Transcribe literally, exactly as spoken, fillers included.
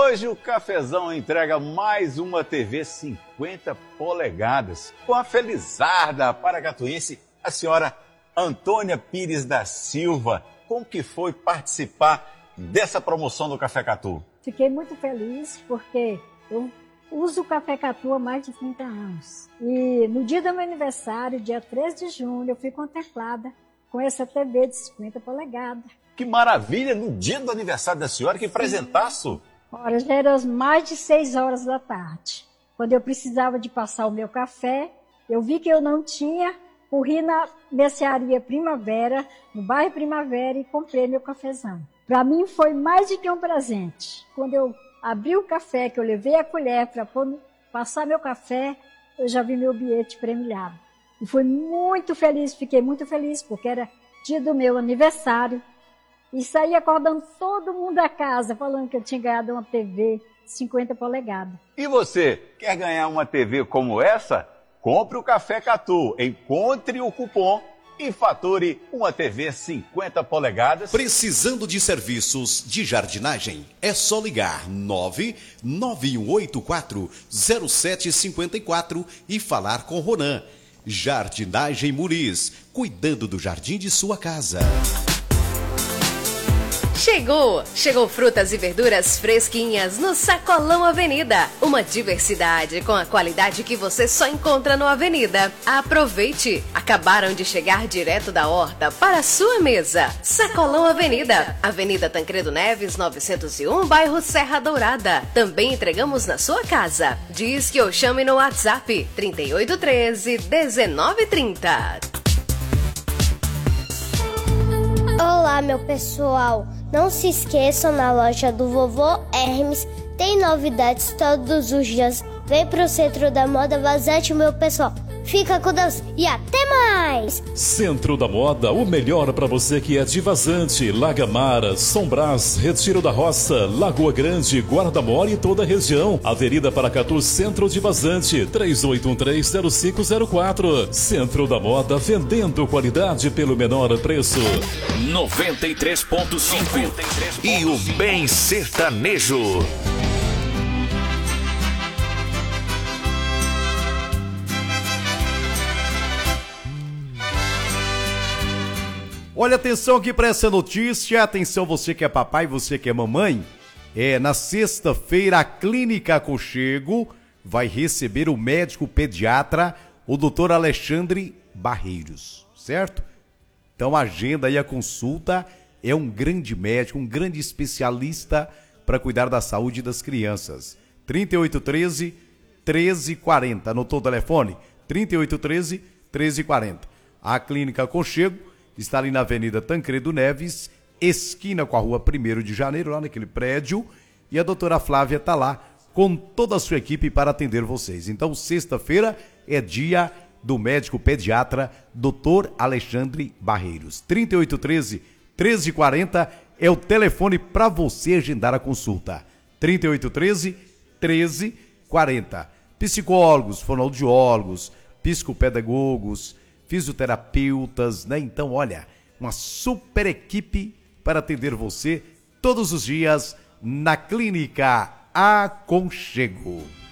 hoje o Cafezão entrega mais uma T V cinquenta polegadas com a felizarda paracatuense, a senhora Antônia Pires da Silva. Como que foi participar dessa promoção do Café Catu? Fiquei muito feliz porque eu uso o Café Catu há mais de trinta anos. E no dia do meu aniversário, dia treze de junho, eu fui contemplada com essa T V de cinquenta polegadas. Que maravilha! No dia do aniversário da senhora, que presentaço! Ora, já eram mais de seis horas da tarde. Quando eu precisava de passar o meu café, eu vi que eu não tinha, corri na mercearia Primavera, no bairro Primavera, e comprei meu cafezão. Para mim foi mais do que um presente. Quando eu abri o café, que eu levei a colher para passar meu café, eu já vi meu bilhete premiado. E fui muito feliz, fiquei muito feliz, porque era dia do meu aniversário. E saí acordando todo mundo da casa, falando que eu tinha ganhado uma T V cinquenta polegadas. E você, quer ganhar uma T V como essa? Compre o Café Catu, encontre o cupom e fature uma T V cinquenta polegadas. Precisando de serviços de jardinagem? É só ligar nove nove um oito quatro zero sete cinco quatro e falar com Ronan. Jardinagem Muniz, cuidando do jardim de sua casa. Chegou! Chegou frutas e verduras fresquinhas no Sacolão Avenida. Uma diversidade com a qualidade que você só encontra no Avenida. Aproveite! Acabaram de chegar direto da horta para a sua mesa. Sacolão Avenida, Avenida Tancredo Neves, novecentos e um, bairro Serra Dourada. Também entregamos na sua casa. Diz que eu chame no WhatsApp trinta e oito treze, dezenove trinta. Olá, meu pessoal. Não se esqueçam, na loja do Vovô Hermes tem novidades todos os dias. Vem pro Centro da Moda Vazante, meu pessoal. Fica com Deus e até mais! Centro da Moda, o melhor para você que é de Vazante, Lagamara, São Brás, Retiro da Roça, Lagoa Grande, Guarda-Mor e toda a região. Avenida Paracatu, Centro de Vazante, três oito um três zero cinco zero quatro. Centro da Moda, vendendo qualidade pelo menor preço. noventa e três ponto cinco e o Bem Sertanejo. Olha, atenção aqui para essa notícia, atenção você que é papai, você que é mamãe. É, na sexta-feira a Clínica Aconchego vai receber o médico pediatra, o doutor Alexandre Barreiros, certo? Então agenda aí a consulta, é um grande médico, um grande especialista para cuidar da saúde das crianças. trinta e oito treze, treze quarenta, anotou o telefone? trinta e oito treze, treze quarenta. A Clínica Aconchego está ali na Avenida Tancredo Neves, esquina com a Rua primeiro de janeiro, lá naquele prédio, e a doutora Flávia está lá com toda a sua equipe para atender vocês. Então, sexta-feira é dia do médico pediatra doutor Alexandre Barreiros. trinta e oito treze, treze quarenta é o telefone para você agendar a consulta. trinta e oito treze, treze quarenta. Psicólogos, fonoaudiólogos, psicopedagogos, fisioterapeutas, né? Então, olha, uma super equipe para atender você todos os dias na Clínica Aconchego.